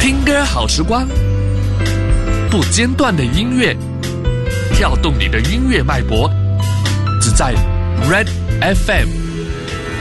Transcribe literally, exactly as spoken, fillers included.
听歌好时光，不间断的音乐，跳动你的音乐脉搏，只在 Red F M。